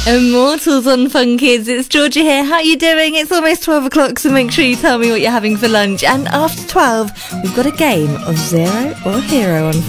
Immortals on Fun Kids, it's Georgia here. How are you doing? It's almost 12 o'clock, so make sure you tell me what you're having for lunch. And after 12, we've got a game of Zero or Hero on